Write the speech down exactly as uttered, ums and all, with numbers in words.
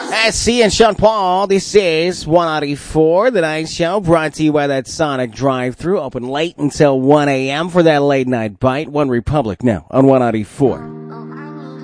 Uh, C and Sean Paul, this is one ninety-four, The Night Show, brought to you by that Sonic drive-thru, open late until one a.m. for that late night bite. One Republic now on one ninety-four.